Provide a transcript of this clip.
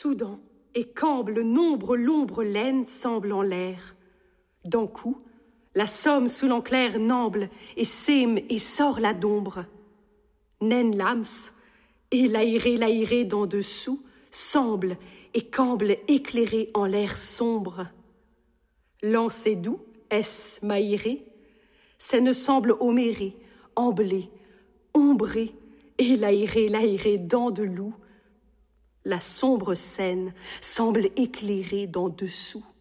Soudan et camble nombre l'ombre laine semble en l'air. D'un coup, la somme sous l'enclair namble et sème et sort la d'ombre. Naine l'ams et l'aéré d'en dessous semble et camble éclairé en l'air sombre. Lancé doux, est-ce maïré? C'est ne semble homéré, emblé, ombré et l'aéré d'en de loup. La sombre scène semble éclairée d'en dessous.